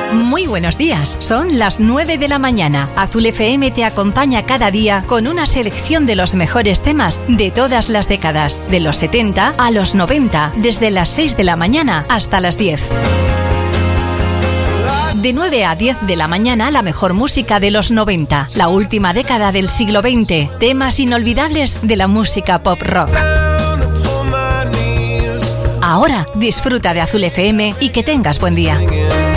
Muy buenos días, son las 9 de la mañana. Azul FM te acompaña cada día con una selección de los mejores temas de todas las décadas, de los 70 a los 90, desde las 6 de la mañana hasta las 10. De 9 a 10 de la mañana, la mejor música de los 90, la última década del siglo XX, temas inolvidables de la música pop rock. Ahora disfruta de Azul FM y que tengas buen día.